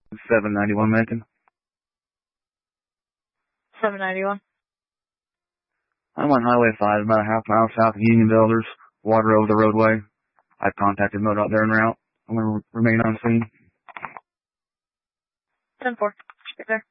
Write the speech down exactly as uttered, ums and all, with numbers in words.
seven ninety-one Macon. seven ninety-one. I'm on Highway five, about a half mile south of Union Builders. Water over the roadway. I've contacted MoDOT there en route. I'm going to remain on scene. ten four. Get there.